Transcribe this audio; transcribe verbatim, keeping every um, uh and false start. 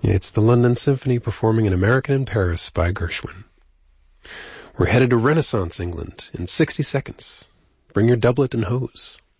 It's the London Symphony performing An American in Paris by Gershwin. We're headed to Renaissance England in sixty seconds. Bring your doublet and hose.